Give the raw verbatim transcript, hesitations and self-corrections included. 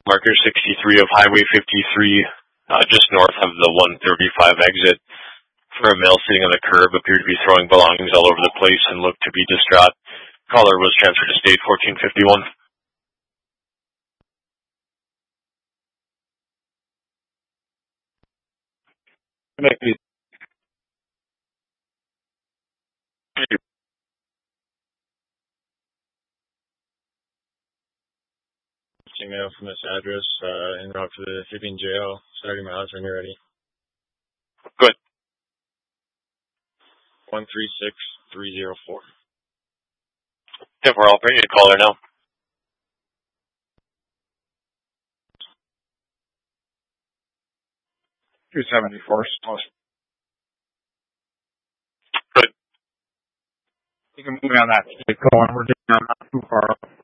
marker sixty-three of Highway fifty-three, uh, just north of the one thirty-five exit, for a male sitting on the curb, appeared to be throwing belongings all over the place and looked to be distraught. Caller was transferred to state fourteen fifty-one. Thank you. Email from this address, uh, en route to the Hibbing jail, starting my house when you're ready. Good. one three six three zero four. Yep, we're all ready to call her now. two seventy-four. Good. You can move me on that. Keep going. We're just not too far up.